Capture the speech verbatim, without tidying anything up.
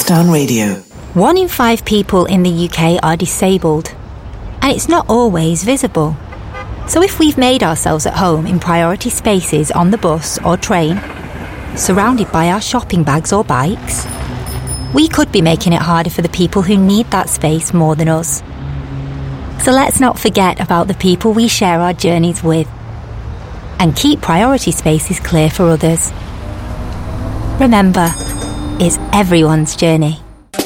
Lockdown Radio. One in five people in the U K are disabled, and it's not always visible. So if we've made ourselves at home in priority spaces on the bus or train, surrounded by our shopping bags or bikes, we could be making it harder for the people who need that space more than us. So let's not forget about the people we share our journeys with, and keep priority spaces clear for others. Remember, it's everyone's journey.